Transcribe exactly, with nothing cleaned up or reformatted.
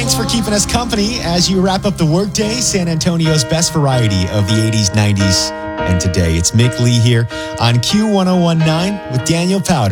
Thanks for keeping us company as you wrap up the workday. San Antonio's best variety of the eighties, nineties, and today. It's Mick Lee here on Q ten nineteen with Daniel Powder.